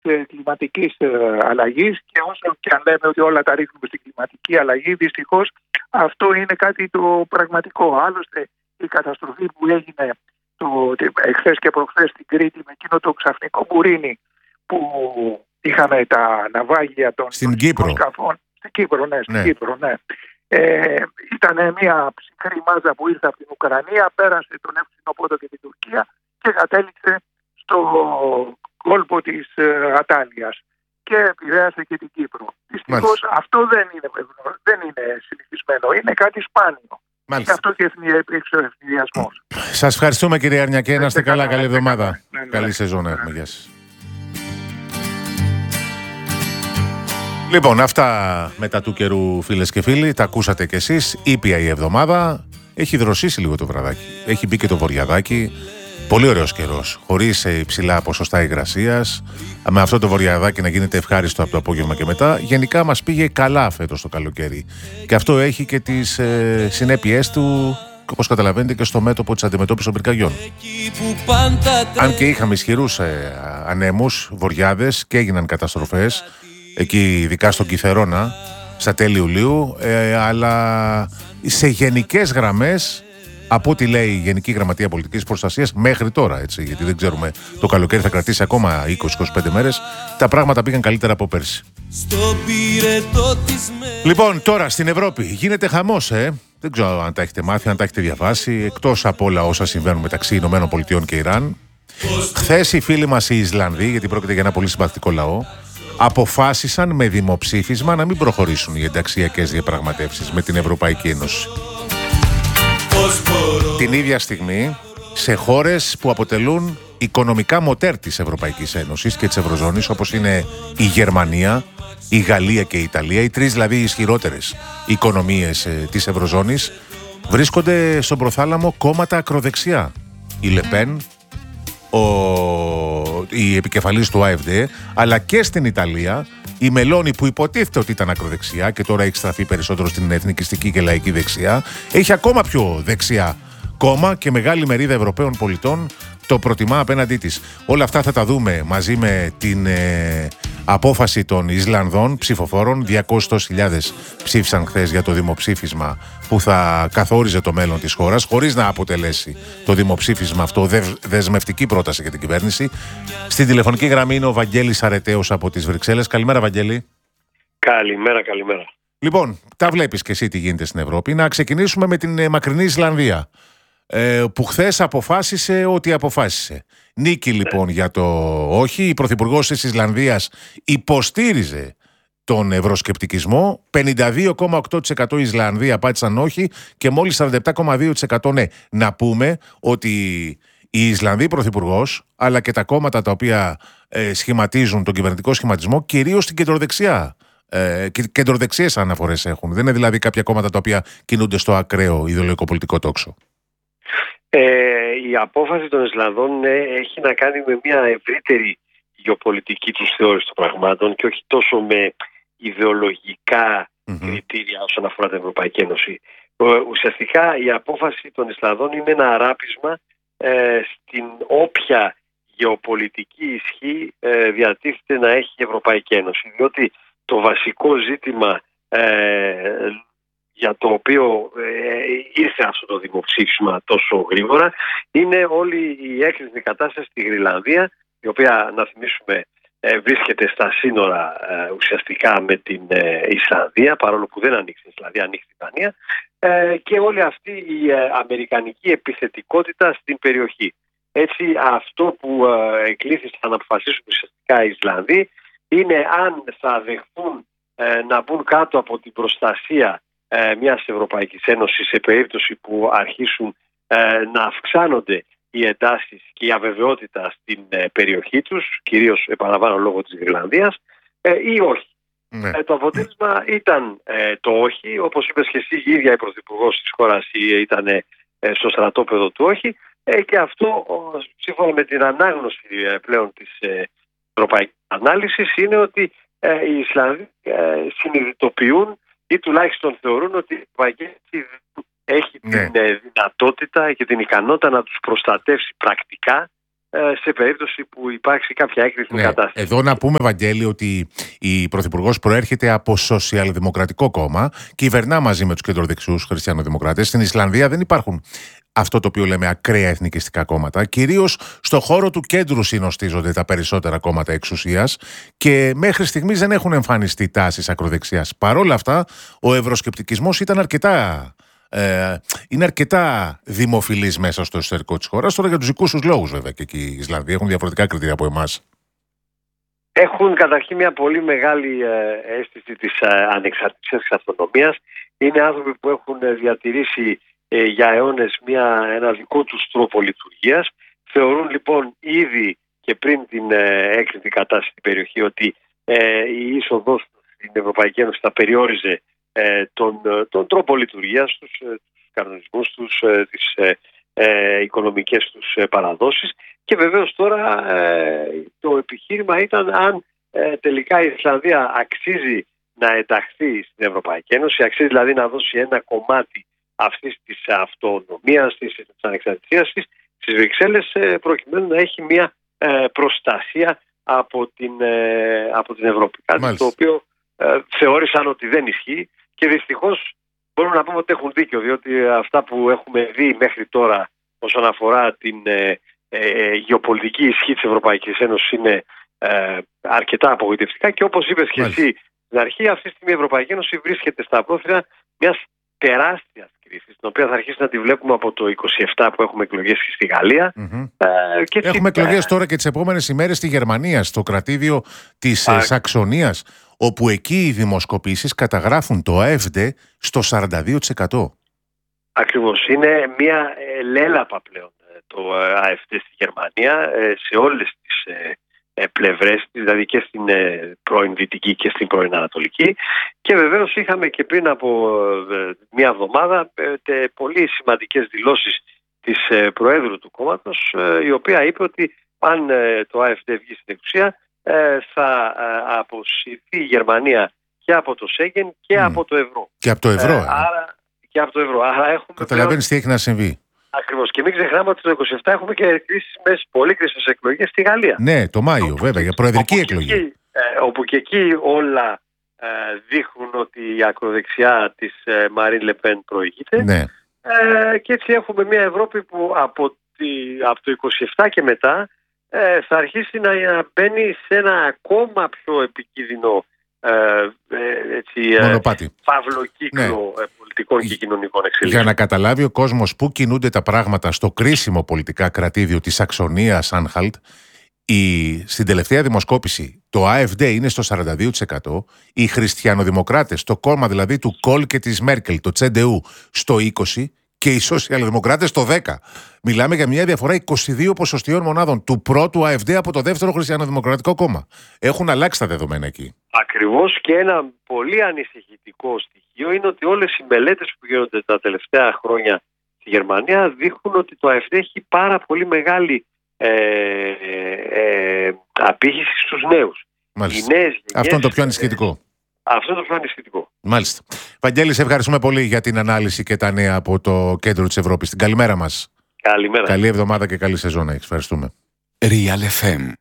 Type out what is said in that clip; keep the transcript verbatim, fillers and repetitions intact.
της κλιματικής αλλαγής, και όσο και αν λέμε ότι όλα τα ρίχνουμε στην κλιματική αλλαγή, δυστυχώς αυτό είναι κάτι το πραγματικό. Άλλωστε η καταστροφή που έγινε το, εχθές και προχθές στην Κρήτη με εκείνο το ξαφνικό μπουρίνι που είχαμε τα ναυάγια των στην Κύπρο. σκαφών. Στην Κύπρο, ναι, στην ναι. Κύπρο, ναι. Ε, ήταν μια ψυχρή μάζα που ήρθε από την Ουκρανία, πέρασε τον Εύξηνο Πόντο και την Τουρκία και κατέληξε στο κόλπο της ε, Ατάλειας και επηρέασε και την Κύπρο. Δυστυχώς αυτό δεν είναι, δεν είναι συνηθισμένο, είναι κάτι σπάνιο. Μάλιστα. Και αυτό και υπήρξε ο ευθυνδιασμός. Σας ευχαριστούμε, κύριε Αρνιακέ, να είστε καλά, καλή εβδομάδα. Ναι, ναι. Καλή σεζόν έχουμε, γεια σας. Λοιπόν, αυτά μετά του καιρού, φίλες και φίλοι, τα ακούσατε κι εσείς. Ήπια η εβδομάδα, έχει δροσίσει λίγο το βραδάκι. Έχει μπει και το βορειαδάκι. Πολύ ωραίος καιρός, χωρίς υψηλά ποσοστά υγρασίας. Με αυτό το βορειαδάκι να γίνεται ευχάριστο από το απόγευμα και μετά. Γενικά μας πήγε καλά φέτος το καλοκαίρι. Και αυτό έχει και τις ε, συνέπειές του, όπως καταλαβαίνετε, και στο μέτωπο της αντιμετώπισης των πυρκαγιών. Αν και είχαμε ισχυρούς ε, ανέμους, βοριάδες και έγιναν καταστροφές, εκεί ειδικά στον Κιθερώνα, στα τέλη Ιουλίου, ε, αλλά σε γενικές γραμμές, από ό,τι λέει η Γενική Γραμματεία Πολιτικής Προστασίας μέχρι τώρα, έτσι, γιατί δεν ξέρουμε, το καλοκαίρι θα κρατήσει ακόμα είκοσι με είκοσι πέντε μέρες, τα πράγματα πήγαν καλύτερα από πέρσι. Λοιπόν, τώρα στην Ευρώπη γίνεται χαμός, ε. Δεν ξέρω αν τα έχετε μάθει, αν τα έχετε διαβάσει, εκτός από όλα όσα συμβαίνουν μεταξύ Ηνωμένων Πολιτειών και Ιράν. Χθες οι φίλοι μας οι Ισλανδοί, γιατί πρόκειται για ένα πολύ συμπαθητικό λαό, αποφάσισαν με δημοψήφισμα να μην προχωρήσουν οι ενταξιακές διαπραγματεύσεις με την Ευρωπαϊκή Ένωση. Την ίδια στιγμή, σε χώρες που αποτελούν οικονομικά μοτέρ της Ευρωπαϊκής Ένωσης και της Ευρωζώνης, όπως είναι η Γερμανία, η Γαλλία και η Ιταλία, οι τρεις δηλαδή ισχυρότερες οικονομίες ε, της Ευρωζώνης, βρίσκονται στον προθάλαμο κόμματα ακροδεξιά. Η Λεπέν, ο, η επικεφαλής του έι εφ ντι, αλλά και στην Ιταλία η Μελώνη, που υποτίθεται ότι ήταν ακροδεξιά και τώρα έχει στραφεί περισσότερο στην εθνικιστική και λαϊκή δεξιά, έχει ακόμα πιο δεξιά κόμμα και μεγάλη μερίδα Ευρωπαίων πολιτών το προτιμά απέναντί της. Όλα αυτά θα τα δούμε μαζί με την ε, απόφαση των Ισλανδών ψηφοφόρων. διακόσιες χιλιάδες ψήφισαν χθες για το δημοψήφισμα που θα καθόριζε το μέλλον της χώρας, χωρίς να αποτελέσει το δημοψήφισμα αυτό δεσμευτική πρόταση για την κυβέρνηση. Στην τηλεφωνική γραμμή είναι ο Βαγγέλης Αρετέος από τις Βρυξέλλες. Καλημέρα, Βαγγέλη. Καλημέρα, καλημέρα. Λοιπόν, τα βλέπεις και εσύ τι γίνεται στην Ευρώπη. Να ξεκινήσουμε με την μακρινή Ισλανδία, που χθες αποφάσισε ό,τι αποφάσισε. Νίκη λοιπόν για το όχι. Η πρωθυπουργός της Ισλανδίας υποστήριζε τον ευρωσκεπτικισμό. πενήντα δύο κόμμα οκτώ τοις εκατό οι Ισλανδοί απάντησαν όχι και μόλις σαράντα επτά κόμμα δύο τοις εκατό ναι. Να πούμε ότι η Ισλανδή πρωθυπουργός, αλλά και τα κόμματα τα οποία ε, σχηματίζουν τον κυβερνητικό σχηματισμό, κυρίως στην κεντροδεξιά, ε, κεντροδεξιές αναφορές έχουν. Δεν είναι δηλαδή κάποια κόμματα τα οποία κινούνται στο ακραίο ιδεολογικό πολιτικό τόξο. Ε, η απόφαση των Ισλανδών ε, έχει να κάνει με μια ευρύτερη γεωπολιτική τους θεώρηση των πραγμάτων και όχι τόσο με ιδεολογικά mm-hmm. κριτήρια όσον αφορά την Ευρωπαϊκή Ένωση. Ε, ουσιαστικά η απόφαση των Ισλανδών είναι ένα αράπισμα ε, στην όποια γεωπολιτική ισχύ ε, διατίθεται να έχει η Ευρωπαϊκή Ένωση. Διότι το βασικό ζήτημα ε, για το οποίο ε, ήρθε αυτό το δημοψήφισμα τόσο γρήγορα είναι όλη η έκρηθμη κατάσταση στη Γροιλανδία, η οποία, να θυμίσουμε, ε, βρίσκεται στα σύνορα ε, ουσιαστικά με την ε, Ισλανδία, παρόλο που δεν ανοίξει η Ισλανδία, ανοίξει η Δανία, ε, και όλη αυτή η ε, αμερικανική επιθετικότητα στην περιοχή. Έτσι, αυτό που ε, εκλήθησαν να αποφασίσουν ουσιαστικά οι Ισλανδοί είναι αν θα δεχθούν ε, να μπουν κάτω από την προστασία ε, μιας Ευρωπαϊκής Ένωσης σε περίπτωση που αρχίσουν ε, να αυξάνονται οι εντάσεις και η αβεβαιότητα στην ε, περιοχή τους, κυρίως επαναλαμβάνω λόγω της Γροιλανδίας, ε, ή όχι. Ναι. Ε, το αποτέλεσμα ήταν ε, το όχι, όπως είπες και εσύ, η ίδια η πρωθυπουργός της χώρας ήταν ε, στο στρατόπεδο του όχι, ε, και αυτό σύμφωνα με την ανάγνωση ε, πλέον της ε, ευρωπαϊκής ανάλυσης είναι ότι ε, οι Ισλανδοί ε, συνειδητοποιούν ή τουλάχιστον θεωρούν ότι η Ευρωπαϊκή Ένωση έχει ναι. την ε, δυνατότητα και την ικανότητα να τους προστατεύσει πρακτικά σε περίπτωση που υπάρξει κάποια έκρηξη ναι. κατάσταση. Εδώ να πούμε, Βαγγέλη, ότι η Πρωθυπουργός προέρχεται από Σοσιαλδημοκρατικό κόμμα, κυβερνά μαζί με τους κεντροδεξιούς χριστιανοδημοκράτες. Στην Ισλανδία δεν υπάρχουν αυτό το οποίο λέμε ακραία εθνικιστικά κόμματα. Κυρίως στο χώρο του κέντρου συνοστίζονται τα περισσότερα κόμματα εξουσίας και μέχρι στιγμής δεν έχουν εμφανιστεί τάσεις ακροδεξιάς. Παρ' όλα αυτά, ο ευρωσκεπτικισμός ήταν αρκετά. Ε, είναι αρκετά δημοφιλής μέσα στο εσωτερικό της χώρας. Τώρα για τους δικούς τους λόγους, βέβαια, και εκεί οι Ισλανδοί έχουν διαφορετικά κριτήρια από εμάς. Έχουν καταρχήν μια πολύ μεγάλη ε, αίσθηση της ε, ανεξαρτησίας και αυτονομίας. Είναι άνθρωποι που έχουν διατηρήσει ε, για αιώνες μια, ένα δικό τους τρόπο λειτουργίας. Θεωρούν λοιπόν ήδη και πριν την ε, έκρητη κατάσταση στην περιοχή ότι ε, η είσοδος στην Ευρωπαϊκή Ένωση θα περιόριζε ε, τον, τον τρόπο λειτουργίας τους, ε, τους κανονισμούς τους, ε, τις ε, ε, οικονομικές τους ε, παραδόσεις. Και βεβαίως τώρα ε, το επιχείρημα ήταν αν ε, τελικά η Ισλανδία αξίζει να ενταχθεί στην Ευρωπαϊκή Ένωση, αξίζει δηλαδή να δώσει ένα κομμάτι αυτής της αυτονομίας, της, της ανεξαρτησίας της στις Βρυξέλλες, ε, προκειμένου να έχει μια ε, προστασία από την, ε, από την Ευρώπη. Κάτι το οποίο ε, θεώρησαν ότι δεν ισχύει και δυστυχώς μπορούμε να πούμε ότι έχουν δίκιο, διότι αυτά που έχουμε δει μέχρι τώρα όσον αφορά την ε, ε, γεωπολιτική ισχύ της Ευρωπαϊκής Ένωσης είναι ε, αρκετά απογοητευτικά και όπως είπες και εσύ στην αρχή, αυτή τη στιγμή η Ευρωπαϊκή Ένωση βρίσκεται στα πρόθυρα μιας τεράστιας κρίσης, την οποία θα αρχίσει να τη βλέπουμε από το είκοσι επτά που έχουμε εκλογές και στη Γαλλία. Mm-hmm. Ε, και έχουμε τσι... εκλογές τώρα και τις επόμενες ημέρες στη Γερμανία, στο κρατήδιο της Α... Σαξονίας, όπου εκεί οι δημοσκοπήσεις καταγράφουν το άεφντε στο σαράντα δύο τοις εκατό. Ακριβώς. Είναι μια λέλαπα πλέον το άεφντε στη Γερμανία σε όλες τις πλευρές, δηλαδή και στην πρώην Δυτική και στην πρώην Ανατολική. Και βεβαίως είχαμε και πριν από μια εβδομάδα πολύ σημαντικές δηλώσεις της Προέδρου του κόμματος, η οποία είπε ότι αν το άεφντε βγει στην εξουσία θα αποσυρθεί η Γερμανία και από το Σέγγεν και mm. από το ευρώ. Και από το ευρώ. Ε, ε. Άρα και από το ευρώ. Άρα έχουμε καταλαβαίνεις πλέον... τι έχει να συμβεί. Ακριβώς. Και μην ξεχνάμε ότι το είκοσι επτά έχουμε και κρίσεις, πολύ κρίσιμες εκλογές στη Γαλλία. Ναι, το Μάιο όπου, βέβαια, για προεδρική όπου εκλογή. Και εκεί, ε, όπου και εκεί όλα ε, δείχνουν ότι η ακροδεξιά της ε, Μαρίν Λεπέν προηγείται. Ναι. Ε, και έτσι έχουμε μια Ευρώπη που από, τη, από το είκοσι επτά και μετά ε, θα αρχίσει να μπαίνει σε ένα ακόμα πιο επικίνδυνο ε, ε, έτσι, ε, παύλο κύκλο ναι. πολιτικών και κοινωνικών εξελίξεων. Για να καταλάβει ο κόσμος πού κινούνται τα πράγματα στο κρίσιμο πολιτικά κρατήδιο της Σαξονίας Άνχαλτ, η, στην τελευταία δημοσκόπηση το άεφντε είναι στο σαράντα δύο τοις εκατό, οι χριστιανοδημοκράτες, το κόμμα δηλαδή του Κόλ και της Μέρκελ, το Τσεντεού, στο είκοσι τοις εκατό και οι σοσιαλδημοκράτες στο δέκα τοις εκατό. Μιλάμε για μια διαφορά είκοσι δύο ποσοστιών μονάδων του πρώτου άεφντε από το δεύτερο χριστιανοδημοκρατικό κόμμα. Έχουν αλλάξει τα δεδομένα εκεί. Ακριβώς, και ένα πολύ ανησυχητικό στοιχείο είναι ότι όλες οι μελέτες που γίνονται τα τελευταία χρόνια στη Γερμανία δείχνουν ότι το άεφντε έχει πάρα πολύ μεγάλη ε, ε, απήχηση στους νέους. Μάλιστα. Γενιές, αυτό είναι το πιο ανησυχητικό. Αυτό είναι το πιο ανησυχητικό. Μάλιστα. Βαγγέλη, σε ευχαριστούμε πολύ για την ανάλυση και τα νέα από το κέντρο της Ευρώπης. Την καλημέρα μας. Καλημέρα. Καλή εβδομάδα και καλή σεζόν. Ευχαριστούμε. Real εφ εμ